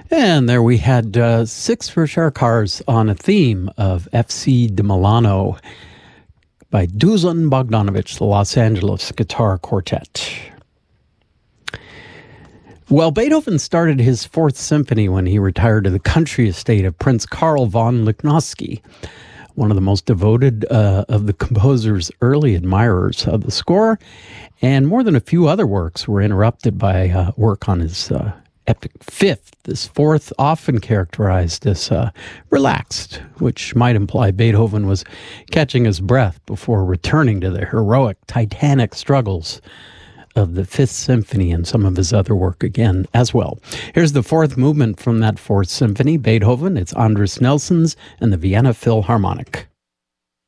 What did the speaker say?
And there we had Six for Sure Cars on a theme of FC de Milano by Dusan Bogdanovic, the Los Angeles Guitar Quartet. Well, Beethoven started his Fourth Symphony when he retired to the country estate of Prince Karl von Lichnowsky, one of the most devoted of the composer's early admirers of the score, and more than a few other works were interrupted by work on his epic Fifth. This Fourth, often characterized as relaxed, which might imply Beethoven was catching his breath before returning to the heroic, titanic struggles of the Fifth Symphony and some of his other work again as well. Here's the fourth movement from that Fourth Symphony, Beethoven. It's Andris Nelsons and the Vienna Philharmonic.